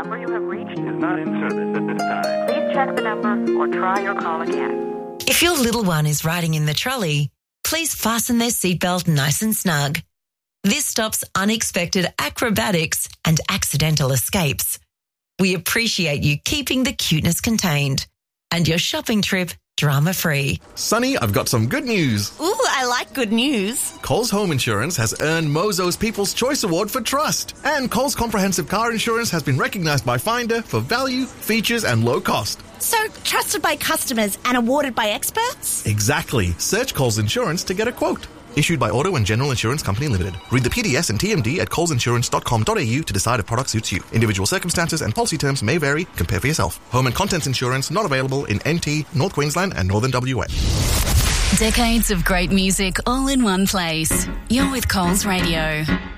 number you have reached is not in service at this time. Please check the number or try your call again. If your little one is riding in the trolley, please fasten their seatbelt nice and snug. This stops unexpected acrobatics and accidental escapes. We appreciate you keeping the cuteness contained and your shopping trip drama-free. Sonny, I've got some good news. Ooh, I like good news. Coles Home Insurance has earned Mozo's People's Choice Award for trust. And Coles Comprehensive Car Insurance has been recognised by Finder for value, features and low cost. So, trusted by customers and awarded by experts? Exactly. Search Coles Insurance to get a quote. Issued by Auto and General Insurance Company Limited. Read the PDS and TMD at colesinsurance.com.au to decide if product suits you. Individual circumstances and policy terms may vary. Compare for yourself. Home and contents insurance not available in NT, North Queensland and Northern WA. Decades of great music all in one place. You're with Coles Radio.